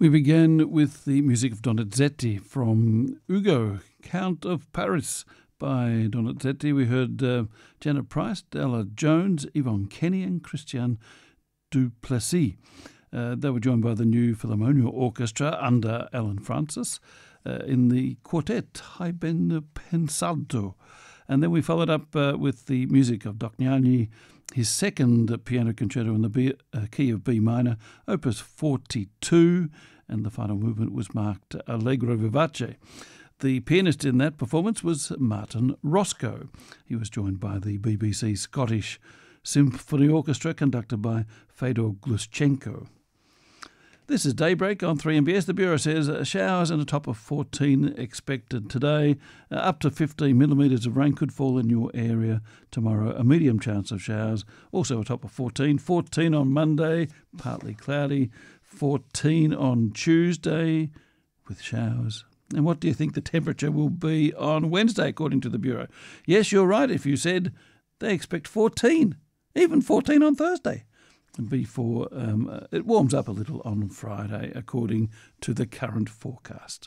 We began with the music of Donizetti from Hugo, Count of Paris by Donizetti. We heard Janet Price, Della Jones, Yvonne Kenny and Christian Duplessis. They were joined by the New Philharmonia Orchestra under Alan Francis in the quartet Hai Ben Pensato. And then we followed up with the music of Dognani, his second piano concerto in the key of B minor, opus 42, and the final movement was marked Allegro Vivace. The pianist in that performance was Martin Roscoe. He was joined by the BBC Scottish Symphony Orchestra, conducted by Fedor Gluschenko. This is Daybreak on 3MBS. The Bureau says showers and a top of 14 expected today. Up to 15 millimetres of rain could fall in your area tomorrow. A medium chance of showers. Also a top of 14. 14 on Monday, partly cloudy. 14 on Tuesday with showers. And what do you think the temperature will be on Wednesday, according to the Bureau? Yes, you're right if you said they expect 14. Even 14 on Thursday. Before it warms up a little on Friday, according to the current forecast.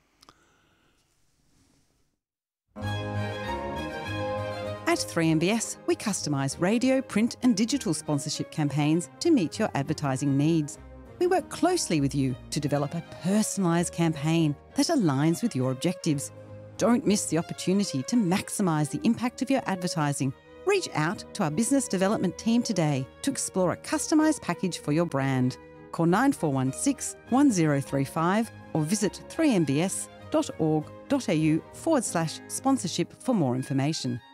At 3MBS, we customise radio, print and digital sponsorship campaigns to meet your advertising needs. We work closely with you to develop a personalised campaign that aligns with your objectives. Don't miss the opportunity to maximise the impact of your advertising. Reach out to our business development team today to explore a customised package for your brand. Call 9416 1035 or visit 3mbs.org.au/sponsorship for more information.